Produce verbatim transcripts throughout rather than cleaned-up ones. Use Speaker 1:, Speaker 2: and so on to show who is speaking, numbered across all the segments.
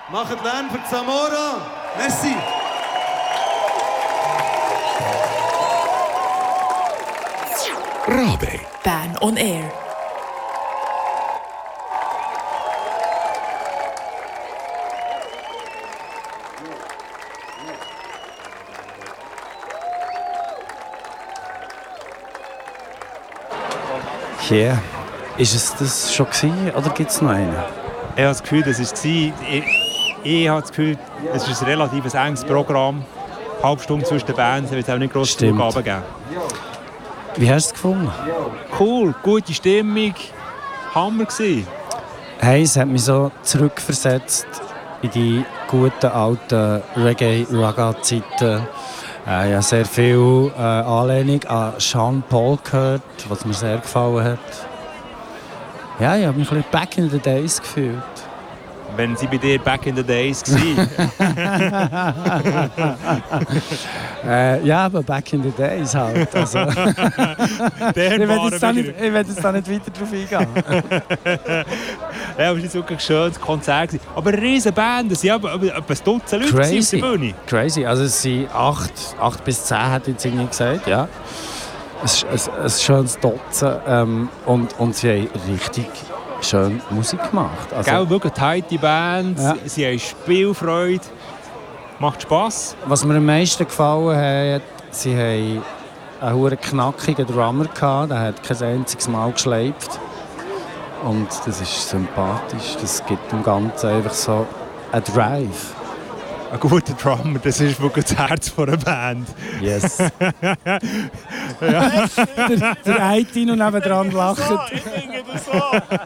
Speaker 1: Macht Lärm für die Zamora. Merci.
Speaker 2: Rabe.
Speaker 3: Bern on Air.
Speaker 4: Yeah. Ist es das schon gewesen, oder gibt es noch einen?
Speaker 5: Ich habe das Gefühl, das war es. Ich, ich habe das Gefühl, es ist ein relativ enges Programm. Eine halbe Stunde zwischen den Bands, es wird auch nicht grosse Zugaben geben.
Speaker 4: Wie hast du es gefunden?
Speaker 5: Cool, gute Stimmung, Hammer gewesen.
Speaker 4: Hey, es hat mich so zurückversetzt in die guten alten Reggae-Raga-Zeiten. Äh, ich habe sehr viel äh, Anlehnung an Sean Paul gehört, was mir sehr gefallen hat. Ja, ich habe mich ein bisschen back in the days gefühlt.
Speaker 5: Wenn sie bei dir back in the days waren.
Speaker 4: äh, ja, aber back in the days halt. Also. ich will jetzt da nicht, ich will jetzt da nicht weiter drauf eingehen.
Speaker 5: Ja, es war wirklich ein schönes Konzert. Aber eine riesige Band, es waren etwa ein Dutzend Leute
Speaker 4: Crazy.
Speaker 5: auf der Bühne.
Speaker 4: Crazy, also es sind acht, acht bis zehn, hat jetzt irgendwie gesagt, ja. Es ist ein, ein schönes Dutzend ähm, und, und sie haben richtig schön Musik gemacht. Also,
Speaker 5: Gell, wirklich tighte Band,
Speaker 4: ja.
Speaker 5: Sie haben Spielfreude, macht Spass.
Speaker 4: Was mir am meisten gefallen hat, sie haben einen huere knackigen Drummer gehabt, der hat kein einziges Mal geschleift. Und das ist sympathisch, das gibt dem Ganzen einfach so einen Drive.
Speaker 5: Ein guter Drummer, das ist wirklich das Herz von einer Band.
Speaker 4: Yes. ja. der der eine und nebendran lacht.
Speaker 5: Ich finde das so.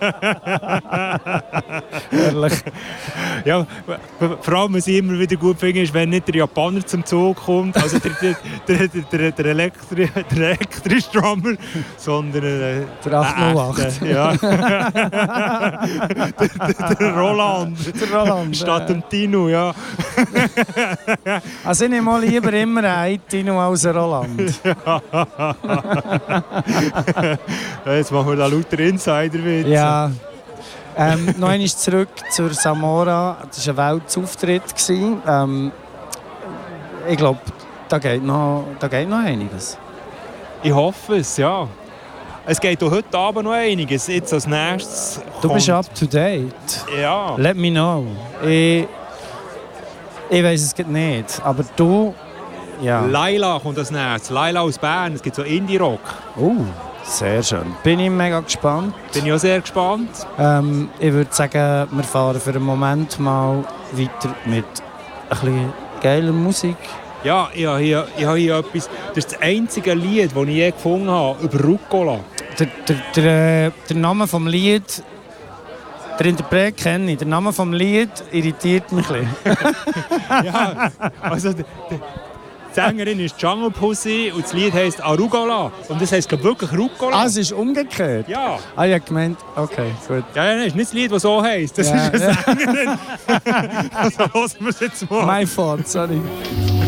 Speaker 4: Ehrlich.
Speaker 5: Ja, vor allem, was ich immer wieder gut finde, ist, wenn nicht der Japaner zum Zug kommt, also der, der, der, der, der, Elektri, der elektrische Drummer, sondern äh,
Speaker 4: der acht null acht.
Speaker 5: Ja. der, der, der Roland.
Speaker 4: Der Roland.
Speaker 5: Statt dem Tino, ja.
Speaker 4: Also ich nehme mal lieber immer einen Tino als einen Roland.
Speaker 5: Jetzt machen wir da lauter Insider-Witze.
Speaker 4: Ja. Ähm, noch einmal zurück zur Zamora. Das war ein Weltauftritt. Ähm, ich glaube, da geht noch, da geht noch einiges.
Speaker 5: Ich hoffe es, ja. Es geht auch heute Abend noch einiges. Jetzt als nächstes
Speaker 4: Du
Speaker 5: kommt...
Speaker 4: bist up to date.
Speaker 5: Ja.
Speaker 4: Let me know. Ich, ich weiß es geht nicht, aber du... Ja.
Speaker 5: Laila kommt als nächstes. Laila aus Bern. Es gibt so Indie-Rock.
Speaker 4: Oh, sehr schön. Bin ich mega gespannt.
Speaker 5: Bin ich auch sehr gespannt.
Speaker 4: Ähm, ich würde sagen, wir fahren für einen Moment mal weiter mit ein bisschen geiler Musik.
Speaker 5: Ja, ich habe hier, ich habe hier etwas. Das ist das einzige Lied, das ich je gefunden habe, über Rucola.
Speaker 4: Der, der, der, der Name des Lied, der Interpret kenne ich. Der Name des Lied irritiert mich ein bisschen.
Speaker 5: Ja, also die, die Sängerin ist Jungle Pussy und das Lied heisst Arugula. Und das heisst wirklich Rucola.
Speaker 4: Ah, es ist umgekehrt?
Speaker 5: Ja.
Speaker 4: Ah, ich habe gemeint, okay, gut.
Speaker 5: Ja, ja, das ist nicht das Lied, das so heisst. Das
Speaker 4: ja,
Speaker 5: ist eine
Speaker 4: ja.
Speaker 5: Sängerin. Also hören wir es jetzt mal.
Speaker 4: My fault, sorry.